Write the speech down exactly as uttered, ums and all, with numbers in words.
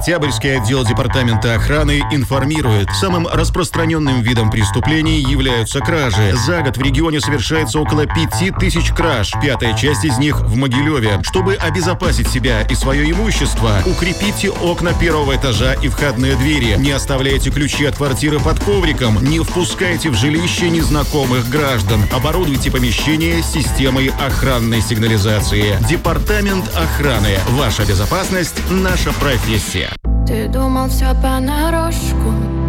Октябрьский отдел департамента охраны информирует, самым распространенным видом преступлений являются кражи. За год в регионе совершается около пяти тысяч краж, пятая часть из них в Могилеве. Чтобы обезопасить себя и свое имущество, укрепите окна первого этажа и входные двери, не оставляйте ключи от квартиры под ковриком, не впускайте в жилище незнакомых граждан, оборудуйте помещение системой охранной сигнализации. Департамент охраны. Ваша безопасность – наша профессия. Ты думал все понарошку,